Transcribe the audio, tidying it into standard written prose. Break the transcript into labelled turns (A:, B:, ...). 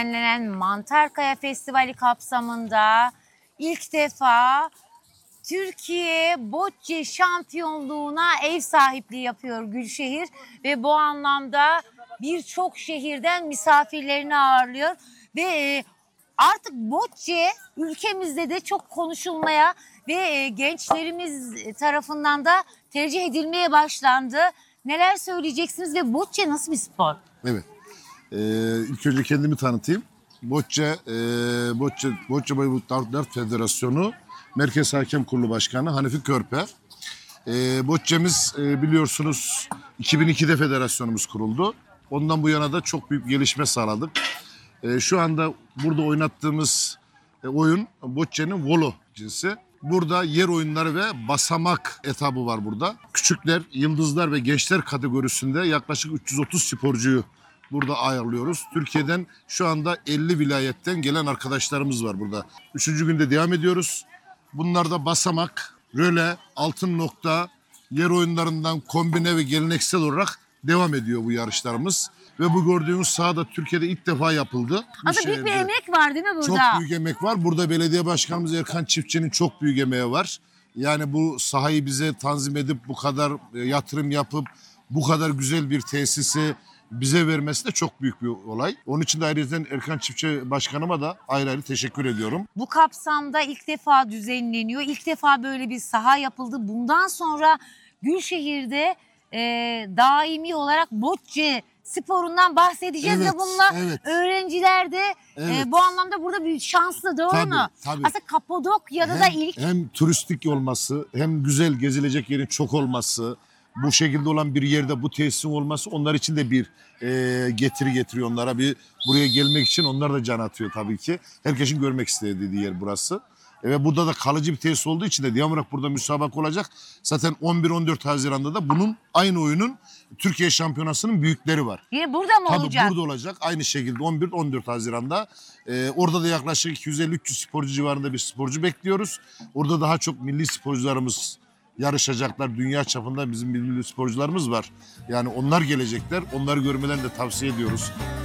A: düzenlenen Mantarkaya Festivali kapsamında ilk defa Türkiye Bocce şampiyonluğuna ev sahipliği yapıyor Gülşehir ve bu anlamda birçok şehirden misafirlerini ağırlıyor ve artık bocce ülkemizde de çok konuşulmaya ve gençlerimiz tarafından da tercih edilmeye başlandı. Neler söyleyeceksiniz ve bocce nasıl bir spor?
B: Evet. İlk önce kendimi tanıtayım. Bocce Bollywood Dart Federasyonu Merkez Hakem Kurulu Başkanı Hanifi Körpe. Bocce'miz biliyorsunuz 2002'de federasyonumuz kuruldu. Ondan bu yana da çok büyük gelişme sağladık. Şu anda burada oynattığımız oyun Bocce'nin volo cinsi. Burada yer oyunları ve basamak etabı var burada. Küçükler, yıldızlar ve gençler kategorisinde yaklaşık 330 sporcuyu burada ayarlıyoruz. Türkiye'den şu anda 50 vilayetten gelen arkadaşlarımız var burada. 3. günde devam ediyoruz. Bunlar da basamak, röle, altın nokta, yer oyunlarından kombine ve geleneksel olarak devam ediyor bu yarışlarımız. Ve bu gördüğünüz sahada Türkiye'de ilk defa yapıldı.
A: Aslında büyük bir emek var değil mi burada?
B: Çok büyük emek var. Burada belediye başkanımız Erkan Çiftçi'nin çok büyük emeği var. Yani bu sahayı bize tanzim edip bu kadar yatırım yapıp bu kadar güzel bir tesisi bize vermesi de çok büyük bir olay. Onun için de ayrıca Erkan Çiftçi Başkanıma da ayrı ayrı teşekkür ediyorum.
A: Bu kapsamda ilk defa düzenleniyor. İlk defa böyle bir saha yapıldı. Bundan sonra Gülşehir'de daimi olarak bocce sporundan bahsedeceğiz
B: Evet,
A: ve bununla
B: evet.
A: öğrenciler de
B: Evet.
A: bu anlamda burada bir şanslı, doğru
B: Tabii,
A: mu?
B: tabii.
A: Aslında Kapadokya'da da ilk.
B: Hem turistik olması, hem güzel gezilecek yerin çok olması, bu şekilde olan bir yerde bu tesisin olması onlar için de bir getiri getiriyor onlara. Bir buraya gelmek için onlar da can atıyor tabii ki. Herkesin görmek istediği yer burası. Ve burada da kalıcı bir tesis olduğu için de devam olarak burada müsabaka olacak. Zaten 11-14 Haziran'da da bunun aynı oyunun Türkiye Şampiyonası'nın büyükleri var.
A: Yine burada mı
B: Tabii
A: olacak?
B: burada olacak. Aynı şekilde 11-14 Haziran'da. Orada da yaklaşık 250-300 sporcu civarında bir sporcu bekliyoruz. Orada daha çok milli sporcularımız yarışacaklar. Dünya çapında bizim milli sporcularımız var. Yani onlar gelecekler. Onları görmelerini de tavsiye ediyoruz.